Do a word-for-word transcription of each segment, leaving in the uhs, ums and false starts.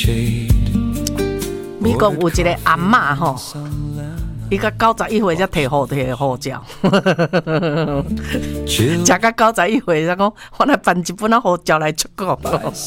美国有一个阿嬷吼，伊到九十一岁才摕护摕护照，食到九十一岁才讲，我来办一本啊护照来出国。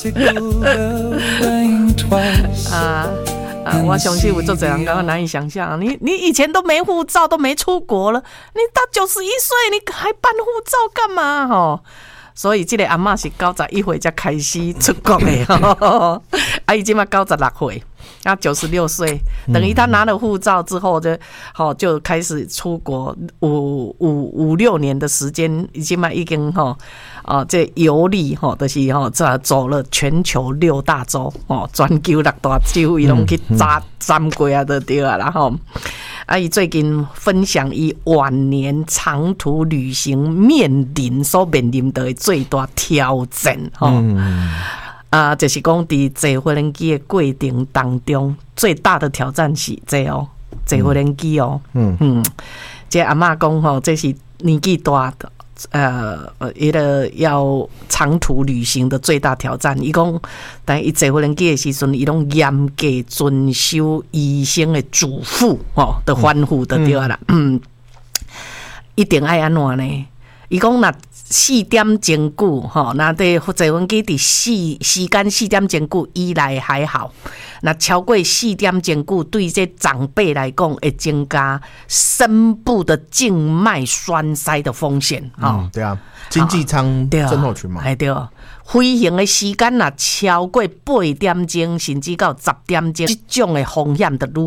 啊啊！我相信有做这人刚刚难以想象，你你以前都没护照，都没出国了，你到九十一岁你还办护照干嘛？吼！所以这个阿嬷是九十一岁才开始出国的，吼啊，伊今嘛九十六岁。啊，九十六岁，等于他拿了护照之后就，好、哦、就开始出国五五五六年的时间，已经嘛已经哈啊这游历哈，就是哈这走了全球六大洲哦，全球六大洲伊拢去扎参过啊，就对啊，然后啊，伊最近分享伊晚年长途旅行面临所面临的最大挑战哈。哦嗯啊，就是讲伫坐飞轮机的过程当中，最大的挑战是这哦，坐飞轮机哦，嗯嗯，这阿嬷讲吼，这是年纪大的，呃，伊个要长途旅行的最大挑战。伊讲，但伊坐飞轮机的时阵，伊拢严格遵守医生的嘱咐哦的吩咐就对啦，嗯，一定爱安怎呢？伊讲若四点前久，吼，那对坐飞机伫四时间四点前久以内还好，那超过四点前久，对这长辈来讲会增加深部的静脉栓塞的风险，吼、嗯。 对啊，经济舱症候群嘛， 哎对。飞行的时间若超过八点钟，甚至到十点钟，这种的风险就